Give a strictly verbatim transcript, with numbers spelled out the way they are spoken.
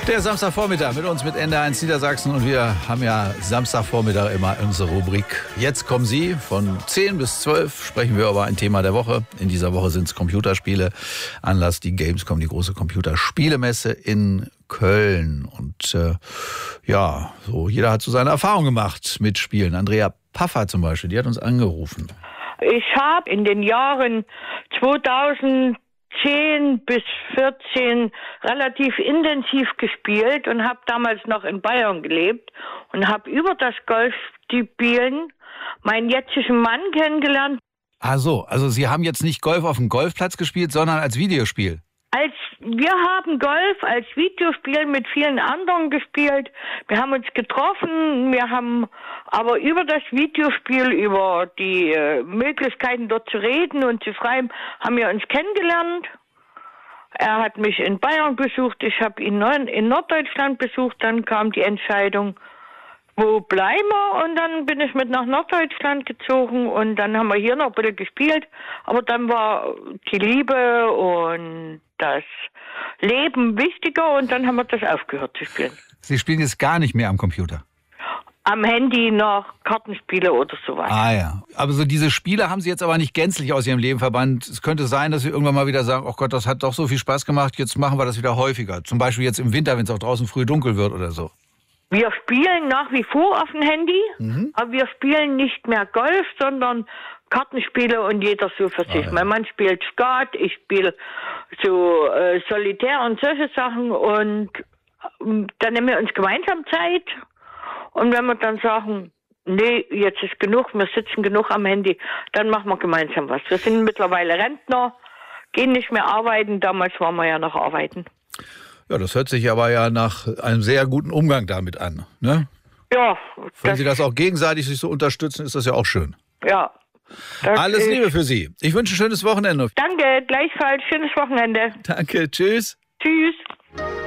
Der Samstagvormittag mit uns, mit N D R eins Niedersachsen. Und wir haben ja Samstagvormittag immer unsere Rubrik Jetzt kommen Sie. Von zehn bis zwölf sprechen wir über ein Thema der Woche. In dieser Woche sind es Computerspiele. Anlass die Gamescom, die große Computerspielemesse in Köln. Und äh, ja, so jeder hat so seine Erfahrung gemacht mit Spielen. Andrea Paffer zum Beispiel, die hat uns angerufen. Ich habe in den Jahren zweitausendzehn bis vierzehn relativ intensiv gespielt und habe damals noch in Bayern gelebt und habe über das Golfspielen meinen jetzigen Mann kennengelernt. Ah so, also Sie haben jetzt nicht Golf auf dem Golfplatz gespielt, sondern als Videospiel. Als wir haben Golf als Videospiel mit vielen anderen gespielt. Wir haben uns getroffen, wir haben aber über das Videospiel, über die äh, Möglichkeiten dort zu reden und zu schreiben, haben wir uns kennengelernt. Er hat mich in Bayern besucht, ich habe ihn in Norddeutschland besucht, dann kam die Entscheidung, wo bleiben wir? Und dann bin ich mit nach Norddeutschland gezogen und dann haben wir hier noch ein bisschen gespielt. Aber dann war die Liebe und das Leben wichtiger und dann haben wir das aufgehört zu spielen. Sie spielen jetzt gar nicht mehr am Computer? Am Handy noch Kartenspiele oder sowas. Ah ja, aber so diese Spiele haben Sie jetzt aber nicht gänzlich aus Ihrem Leben verbannt. Es könnte sein, dass Sie irgendwann mal wieder sagen, oh Gott, das hat doch so viel Spaß gemacht, jetzt machen wir das wieder häufiger. Zum Beispiel jetzt im Winter, wenn es auch draußen früh dunkel wird oder so. Wir spielen nach wie vor auf dem Handy, mhm. aber wir spielen nicht mehr Golf, sondern Kartenspiele und jeder so für sich. Ah, ja. Mein Mann spielt Skat, ich spiele so äh, Solitär und solche Sachen und äh, dann nehmen wir uns gemeinsam Zeit und wenn wir dann sagen, nee, jetzt ist genug, wir sitzen genug am Handy, dann machen wir gemeinsam was. Wir sind mittlerweile Rentner, gehen nicht mehr arbeiten, damals waren wir ja noch arbeiten. Ja, das hört sich aber ja nach einem sehr guten Umgang damit an, ne? Ja. Wenn Sie das auch gegenseitig sich so unterstützen, ist das ja auch schön. Ja. Alles Liebe für Sie. Ich wünsche ein schönes Wochenende. Danke, gleichfalls. Schönes Wochenende. Danke, tschüss. Tschüss.